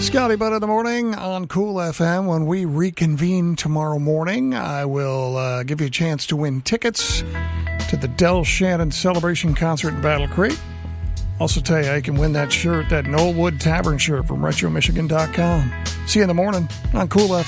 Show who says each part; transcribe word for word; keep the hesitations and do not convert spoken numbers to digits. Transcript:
Speaker 1: Scotty Butt in the morning on Cool F M. When we reconvene tomorrow morning, I will uh, give you a chance to win tickets to the Del Shannon Celebration Concert in Battle Creek. Also tell you, I can win that shirt, that Knollwood Tavern shirt from retro michigan dot com. See you in the morning on Cool F M.